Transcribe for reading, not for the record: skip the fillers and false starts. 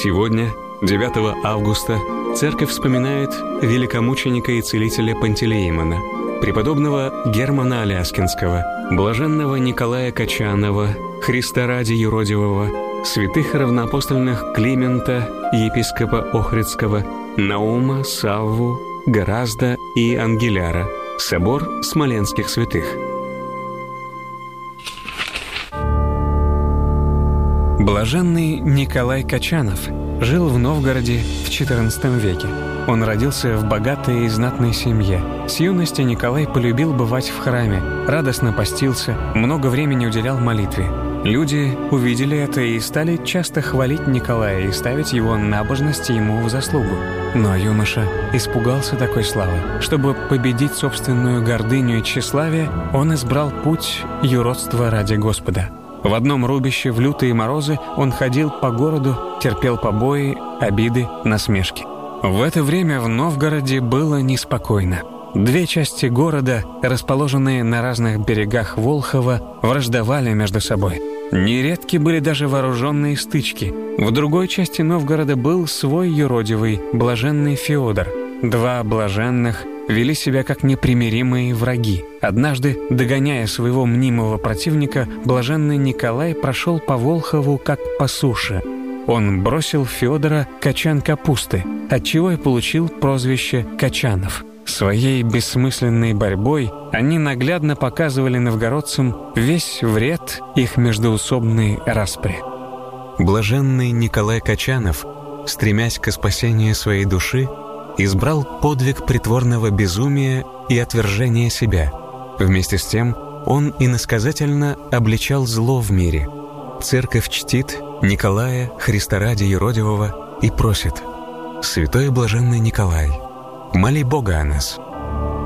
Сегодня, 9 августа, Церковь вспоминает великомученика и целителя Пантелеимона, преподобного Германа Аляскинского, блаженного Николая Качанова, Христа ради Юродивого, святых равноапостольных Климента, епископа Охридского, Наума, Савву, Горазда и Ангеляра, собор смоленских святых. Блаженный Николай Качанов жил в Новгороде в XIV веке. Он родился в богатой и знатной семье. С юности Николай полюбил бывать в храме, радостно постился, много времени уделял молитве. Люди увидели это и стали часто хвалить Николая и ставить его набожность ему в заслугу. Но юноша испугался такой славы. Чтобы победить собственную гордыню и тщеславие, он избрал путь юродства ради Господа. В одном рубище в лютые морозы он ходил по городу, терпел побои, обиды, насмешки. В это время в Новгороде было неспокойно. Две части города, расположенные на разных берегах Волхова, враждовали между собой. Нередки были даже вооруженные стычки. В другой части Новгорода был свой юродивый, блаженный Феодор. Два блаженных вели себя как непримиримые враги. Однажды, догоняя своего мнимого противника, блаженный Николай прошел по Волхову как по суше. Он бросил Феодора качан капусты, отчего и получил прозвище Качанов. Своей бессмысленной борьбой они наглядно показывали новгородцам весь вред их междоусобной распри. Блаженный Николай Качанов, стремясь к спасению своей души, избрал подвиг притворного безумия и отвержения себя. Вместе с тем он иносказательно обличал зло в мире. Церковь чтит Николая, Христа ради Юродивого, и просит: «Святой и блаженный Николай, моли Бога о нас».